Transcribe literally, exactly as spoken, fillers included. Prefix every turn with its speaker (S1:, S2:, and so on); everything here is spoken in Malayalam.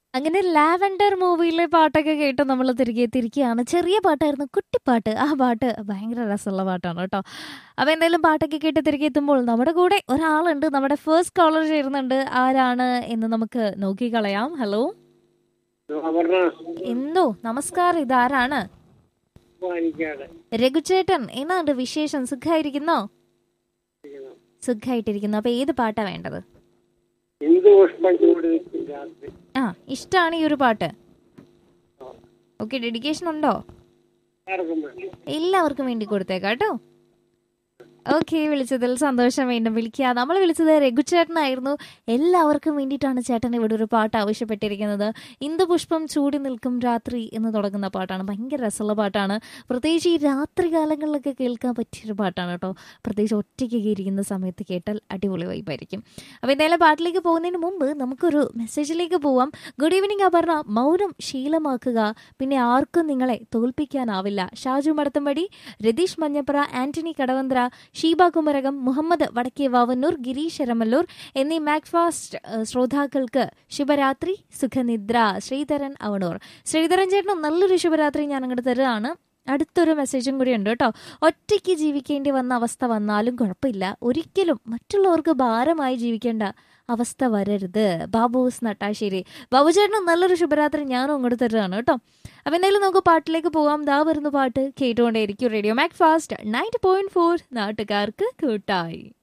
S1: അങ്ങനെ ലാവൻഡർ മൂവിയിലെ പാട്ടൊക്കെ കേട്ട് നമ്മൾ തിരികെ തിരിക്കുകയാണ്. ചെറിയ പാട്ടായിരുന്നു, കുട്ടിപ്പാട്ട്. ആ പാട്ട് ഭയങ്കര രസമുള്ള പാട്ടാണ് കേട്ടോ. അപ്പോൾ എന്തായാലും പാട്ടൊക്കെ കേട്ട് തിരികെ എത്തുമ്പോൾ നമ്മുടെ കൂടെ ഒരാളുണ്ട്. നമ്മുടെ ഫസ്റ്റ് കോളർ ചേരുന്നുണ്ട്. ആരാണ് എന്ന് നമുക്ക് നോക്കിക്കളയാം. ഹലോ,
S2: അപർണ
S1: എന്തോ നമസ്കാരം. ഇതാരാണ്?
S2: പാലിക്കാട്
S1: രഘുചേട്ടൻ, എന്നാണ്ട് വിശേഷം? സുഖമായിരിക്കുന്നോ? സുഖമായിട്ടിരിക്കുന്നു. അപ്പൊ ഏത് പാട്ടാ വേണ്ടത്?
S2: ഹിന്ദു പുഷ്പം ചൂട് നിൽക്കും രാത്രി.
S1: ആ, ഇഷ്ടമാണ് ഈ ഒരു പാട്ട്. ഓക്കെ, ഡെഡിക്കേഷൻ ഉണ്ടോ?
S2: ആർക്കും വേണ്ടി.
S1: എല്ലാവർക്കും വേണ്ടി കൊടുത്തേക്കാം കേട്ടോ. ഓക്കെ, വിളിച്ചതിൽ സന്തോഷം. വീണ്ടും വിളിക്കുക. നമ്മൾ വിളിച്ചത് രഘുചേട്ടനായിരുന്നു. എല്ലാവർക്കും വേണ്ടിയിട്ടാണ് ചേട്ടൻ ഇവിടെ ഒരു പാട്ട് ആവശ്യപ്പെട്ടിരിക്കുന്നത്. ഇന്ദുപുഷ്പം ചൂടി നിൽക്കും രാത്രി എന്ന് തുടങ്ങുന്ന പാട്ടാണ്. ഭയങ്കര രസമുള്ള പാട്ടാണ്. പ്രത്യേകിച്ച് ഈ രാത്രി കാലങ്ങളിലൊക്കെ കേൾക്കാൻ പറ്റിയൊരു പാട്ടാണ് കേട്ടോ. പ്രത്യേകിച്ച് ഒറ്റയ്ക്കൊക്കെ ഇരിക്കുന്ന സമയത്ത് കേട്ടാൽ അടിപൊളി വൈബായിരിക്കും. അപ്പോൾ എന്തായാലും പാട്ടിലേക്ക് പോകുന്നതിന് മുമ്പ് നമുക്കൊരു മെസ്സേജിലേക്ക് പോവാം. Good evening Aparna. മൗനം ശീലമാക്കുക, പിന്നെ ആർക്കും നിങ്ങളെ തോൽപ്പിക്കാനാവില്ല. ഷാജു മടത്തമ്പടി, രതീഷ് മഞ്ഞപ്ര, ആന്റണി കടവന്ത്ര, ഷീബ കുമരകം, മുഹമ്മദ് വടക്കേ വാവന്നൂർ, ഗിരീഷ് എരമല്ലൂർ എന്നീ മാക്ഫാസ്റ്റ് ശ്രോതാക്കൾക്ക് ശുഭരാത്രി, സുഖനിദ്ര. ശ്രീധരൻ അവണൂർ. ശ്രീധരൻ ചേട്ടനും നല്ലൊരു ശുഭരാത്രി ഞാൻ അങ്ങോട്ട് തരുകയാണ്. അടുത്തൊരു മെസ്സേജും കൂടി ഉണ്ട് കേട്ടോ. ഒറ്റയ്ക്ക് ജീവിക്കേണ്ടി വന്ന അവസ്ഥ വന്നാലും കുഴപ്പമില്ല, ഒരിക്കലും മറ്റുള്ളവർക്ക് ഭാരമായി ജീവിക്കേണ്ട അവസ്ഥ വരരുത്. ബാബുസ് നട്ടാശ്ശേരി. ബാബു ചേട്ടനും നല്ലൊരു ശുഭരാത്രി ഞാനും അങ്ങോട്ട് തരുകയാണ് കേട്ടോ. അപ്പം എന്തായാലും നമുക്ക് പാട്ടിലേക്ക് പോകാം. ദാ വരുന്ന പാട്ട് കേട്ടുകൊണ്ടേയിരിക്കും. Radio Mac fast ninety point four, നാട്ടുകാർക്ക് കൂട്ടായി.